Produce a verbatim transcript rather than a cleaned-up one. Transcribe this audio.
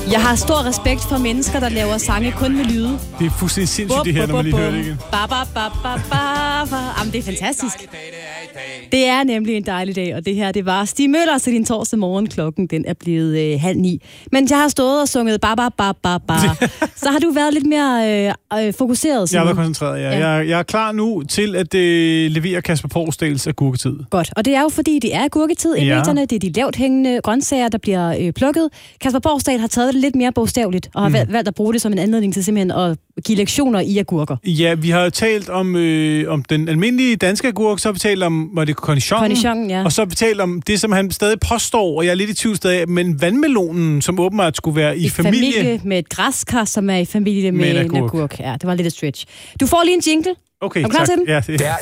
Jeg har stor respekt for mennesker, der laver sange kun med lyde. Det er fuldstændig sindssygt, det her, når man lige hører det igen. Ba, ba, ba, ba, ba, ba. Jamen, det er fantastisk. Det er nemlig en dejlig dag, og det her, det var Stig Møller til din torsdag morgen. Klokken, den er blevet øh, halv ni. Men jeg har stået og sunget ba, ba, ba, ba, ba. Så har du været lidt mere øh, øh, fokuseret. Jeg har været koncentreret, ja. ja. Jeg, jeg er klar nu til at øh, levere Kasper Porsdals agurketid. Godt, og det er jo fordi, det er agurketid i ja. medierne. Det er de lavt hængende grøntsager, der bliver øh, plukket. Kasper Porsdal har taget det lidt mere bogstaveligt, og har mm. valgt at bruge det som en anledning til simpelthen at give lektioner i agurker. Ja, vi har talt om, øh, om den almindelige danske agurk, så har vi talt om, var det cornichon? Cornichon, ja. Og så har vi talt om det, som han stadig påstår, og jeg er lidt i tvivl stadig, men vandmelonen, som åbenbart skulle være i, I familie. familie med et græskar, som er i familie med, med en en agurk. Ja, det var lidt et stretch. Du får lige en jingle. Okay, er du klar tak. til den? Ja, det.